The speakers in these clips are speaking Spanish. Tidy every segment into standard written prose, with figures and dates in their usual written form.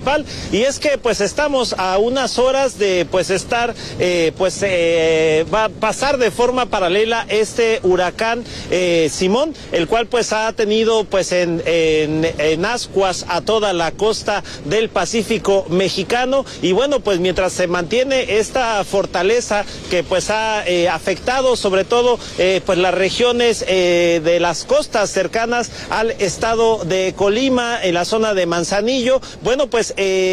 municipal, y es que pues estamos a unas horas de pues estar, va a pasar de forma paralela este huracán Simón, el cual pues ha tenido pues en ascuas a toda la costa del Pacífico mexicano, y bueno, pues mientras se mantiene esta fortaleza que pues ha afectado sobre todo pues las regiones de las costas cercanas al estado de Colima, en la zona de Manzanillo, bueno, pues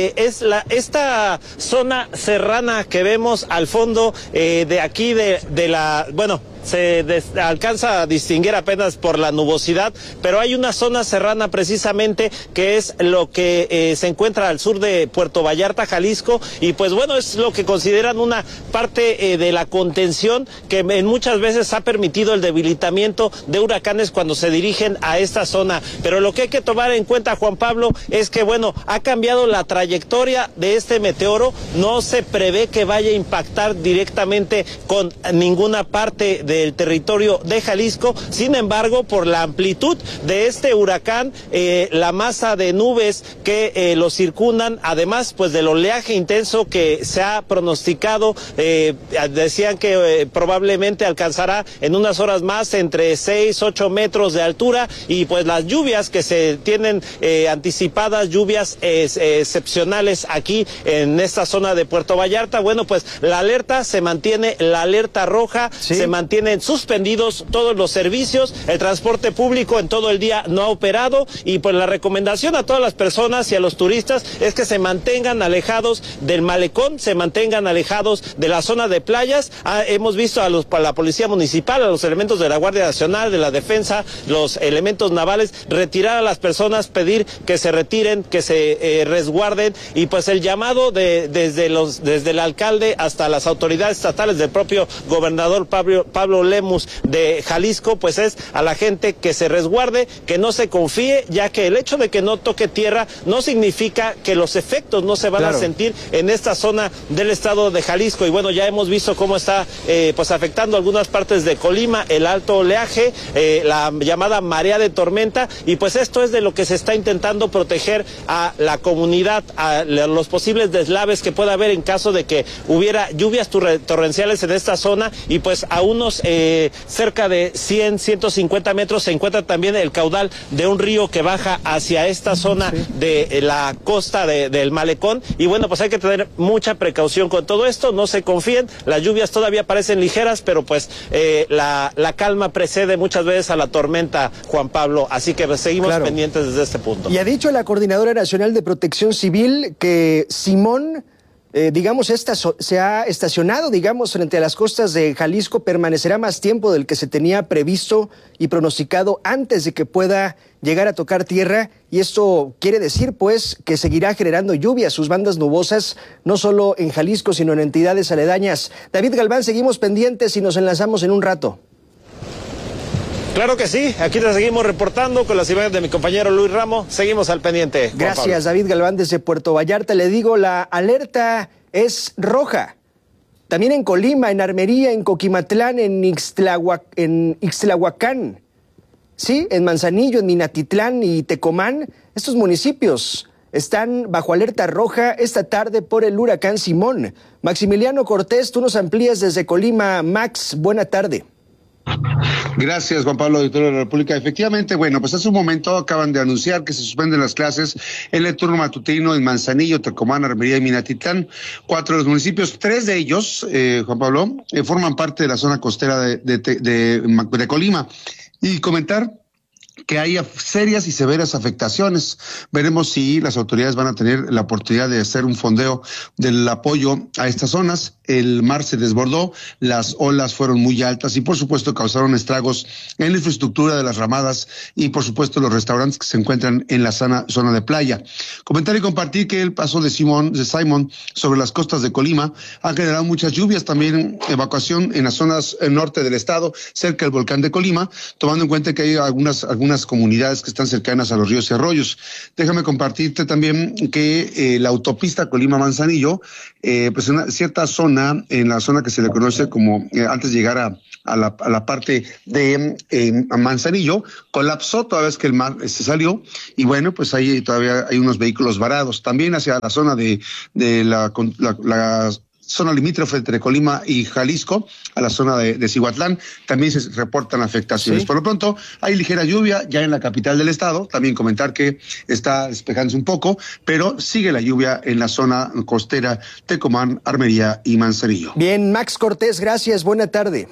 esta zona serrana que vemos al fondo de aquí de la, bueno, se alcanza a distinguir apenas por la nubosidad, pero hay una zona serrana precisamente que es lo que se encuentra al sur de Puerto Vallarta, Jalisco, y pues bueno, es lo que consideran una parte de la contención que en muchas veces ha permitido el debilitamiento de huracanes cuando se dirigen a esta zona. Pero lo que hay que tomar en cuenta, Juan Pablo, es que bueno, ha cambiado la trayectoria de este meteoro, no se prevé que vaya a impactar directamente con ninguna parte del territorio de Jalisco. Sin embargo, por la amplitud de este huracán, la masa de nubes que lo circundan, además pues del oleaje intenso que se ha pronosticado, decían que probablemente alcanzará en unas horas más entre 6-8 metros de altura, y pues las lluvias que se tienen anticipadas, lluvias excepcionales aquí en esta zona de Puerto Vallarta. Bueno, pues la alerta se mantiene, la alerta roja, ¿sí? Se mantienen suspendidos todos los servicios, el transporte público en todo el día no ha operado, y pues la recomendación a todas las personas y a los turistas es que se mantengan alejados del malecón, se mantengan alejados de la zona de playas. Hemos visto a la policía municipal, a los elementos de la Guardia Nacional, de la defensa, los elementos navales, retirar a las personas, pedir que se retiren, que se resguarden, y pues el llamado desde el alcalde hasta las autoridades estatales, del propio gobernador Pablo Lemus de Jalisco, pues es a la gente que se resguarde, que no se confíe, ya que el hecho de que no toque tierra no significa que los efectos no se van a sentir en esta zona del estado de Jalisco. Y bueno, ya hemos visto cómo está pues afectando algunas partes de Colima, el alto oleaje, la llamada marea de tormenta, y pues esto es de lo que se está intentando proteger a la comunidad, a los posibles deslaves que pueda haber en caso de que hubiera lluvias torrenciales en esta zona. Y pues a unos cerca de 150 metros se encuentra también el caudal de un río que baja hacia esta zona de la costa del malecón, y bueno, pues hay que tener mucha precaución con todo esto, no se confíen, las lluvias todavía parecen ligeras, pero pues la calma precede muchas veces a la tormenta, Juan Pablo, así que pues, seguimos pendientes desde este punto. Y ha dicho la Coordinadora Nacional de Protección Civil que Simón, se ha estacionado, frente a las costas de Jalisco, permanecerá más tiempo del que se tenía previsto y pronosticado antes de que pueda llegar a tocar tierra, y esto quiere decir, pues, que seguirá generando lluvias, sus bandas nubosas, no solo en Jalisco, sino en entidades aledañas. David Galván, seguimos pendientes y nos enlazamos en un rato. Claro que sí, aquí te seguimos reportando con las imágenes de mi compañero Luis Ramos, seguimos al pendiente. Gracias, David Galván, desde Puerto Vallarta. Le digo, la alerta es roja. También en Colima, en Armería, en Coquimatlán, en Ixtlahuacán, sí, en Manzanillo, en Minatitlán y Tecomán. Estos municipios están bajo alerta roja esta tarde por el huracán Simón. Maximiliano Cortés, tú nos amplías desde Colima. Max, buena tarde. Gracias, Juan Pablo, auditorio de la República. Efectivamente, bueno, pues hace un momento acaban de anunciar que se suspenden las clases en el turno matutino en Manzanillo, Tecomán, Armería y Minatitlán. 4 de los municipios, 3 de ellos, Juan Pablo, forman parte de la zona costera de Colima. Y comentar que haya serias y severas afectaciones. Veremos si las autoridades van a tener la oportunidad de hacer un fondeo del apoyo a estas zonas. El mar se desbordó, las olas fueron muy altas y por supuesto causaron estragos en la infraestructura de las ramadas y por supuesto los restaurantes que se encuentran en la zona de playa. Comentar y compartir que el paso de Simón sobre las costas de Colima ha generado muchas lluvias, también evacuación en las zonas norte del estado, cerca del volcán de Colima, tomando en cuenta que hay algunas algunas comunidades que están cercanas a los ríos y arroyos. Déjame compartirte también que la autopista Colima-Manzanillo, pues en una cierta zona, en la zona que se le conoce como antes de llegar a la parte de Manzanillo, colapsó toda vez que el mar se salió, y bueno, pues ahí todavía hay unos vehículos varados. También hacia la zona de la zona limítrofe entre Colima y Jalisco, a la zona de Cihuatlán, también se reportan afectaciones. Sí. Por lo pronto, hay ligera lluvia ya en la capital del estado. También comentar que está despejándose un poco, pero sigue la lluvia en la zona costera Tecomán, Armería y Manzanillo. Bien, Max Cortés, gracias, buena tarde.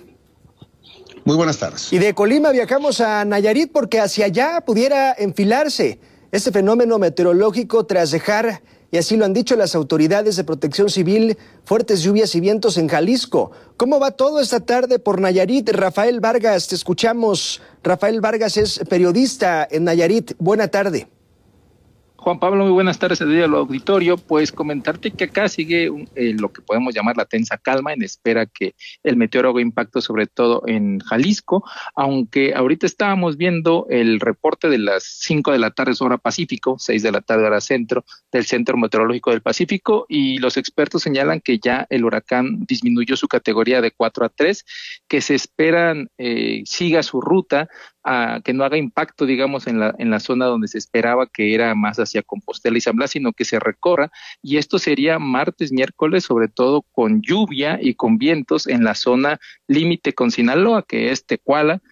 Muy buenas tardes. Y de Colima viajamos a Nayarit porque hacia allá pudiera enfilarse este fenómeno meteorológico tras dejar, y así lo han dicho las autoridades de Protección Civil, fuertes lluvias y vientos en Jalisco. ¿Cómo va todo esta tarde por Nayarit? Rafael Vargas, te escuchamos. Rafael Vargas es periodista en Nayarit. Buena tarde. Juan Pablo, muy buenas tardes al auditorio. Pues comentarte que acá sigue lo que podemos llamar la tensa calma en espera que el meteoro haga impacto sobre todo en Jalisco, aunque ahorita estábamos viendo el reporte de las 5 de la tarde hora Pacífico, 6 de la tarde hora centro, del Centro Meteorológico del Pacífico, y los expertos señalan que ya el huracán disminuyó su categoría de 4 a 3, que se esperan siga su ruta, que no haga impacto, digamos, en la zona donde se esperaba, que era más hacia Compostela y San Blas, sino que se recorra, y esto sería martes, miércoles, sobre todo con lluvia y con vientos en la zona límite con Sinaloa, que es Tecuala,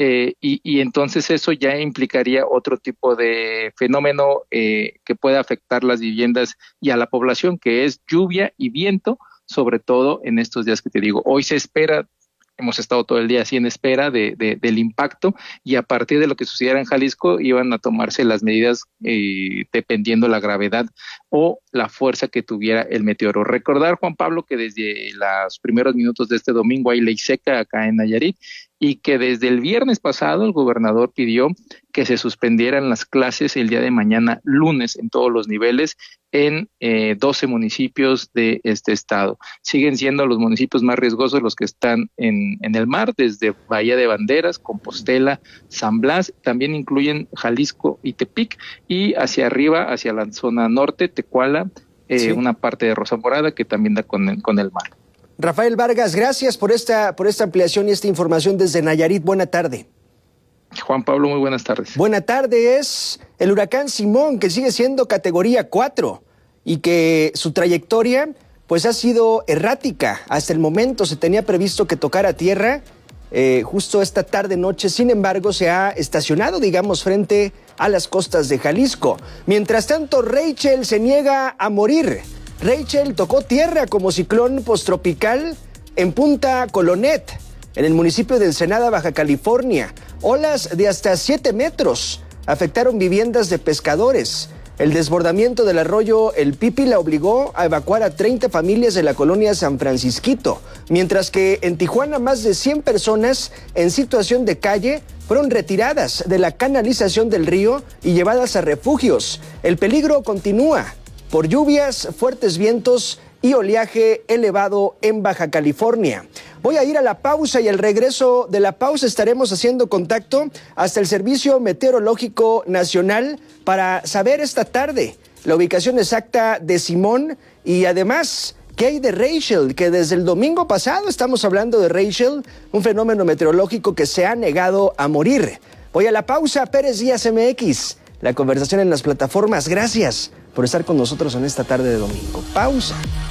y entonces eso ya implicaría otro tipo de fenómeno que puede afectar las viviendas y a la población, que es lluvia y viento, sobre todo en estos días que te digo. Hoy se espera, hemos estado todo el día así en espera del impacto, y a partir de lo que sucediera en Jalisco iban a tomarse las medidas dependiendo la gravedad o la fuerza que tuviera el meteoro. Recordar, Juan Pablo, que desde los primeros minutos de este domingo hay ley seca acá en Nayarit, y que desde el viernes pasado el gobernador pidió que se suspendieran las clases el día de mañana, lunes, en todos los niveles, en 12 municipios de este estado. Siguen siendo los municipios más riesgosos los que están en el mar, desde Bahía de Banderas, Compostela, San Blas, también incluyen Jalisco y Tepic, y hacia arriba, hacia la zona norte, Tecuala, sí, una parte de Rosa Morada que también da con el mar. Rafael Vargas, gracias por esta ampliación y esta información desde Nayarit. Buena tarde. Juan Pablo, muy buenas tardes. Buena tarde. Es el huracán Simón, que sigue siendo categoría 4 y que su trayectoria pues ha sido errática. Hasta el momento se tenía previsto que tocara tierra justo esta tarde-noche. Sin embargo, se ha estacionado, digamos, frente a las costas de Jalisco. Mientras tanto, Rachel se niega a morir. Rachel tocó tierra como ciclón posttropical en Punta Colonet, en el municipio de Ensenada, Baja California. Olas de hasta 7 metros afectaron viviendas de pescadores. El desbordamiento del arroyo El Pipi la obligó a evacuar a 30 familias de la colonia San Francisquito, mientras que en Tijuana más de 100 personas en situación de calle fueron retiradas de la canalización del río y llevadas a refugios. El peligro continúa por lluvias, fuertes vientos y oleaje elevado en Baja California. Voy a ir a la pausa y al regreso de la pausa estaremos haciendo contacto hasta el Servicio Meteorológico Nacional para saber esta tarde la ubicación exacta de Simón y además qué hay de Rachel, que desde el domingo pasado estamos hablando de Rachel, un fenómeno meteorológico que se ha negado a morir. Voy a la pausa, Pérez Díaz MX, la conversación en las plataformas. Gracias por estar con nosotros en esta tarde de domingo. Pausa.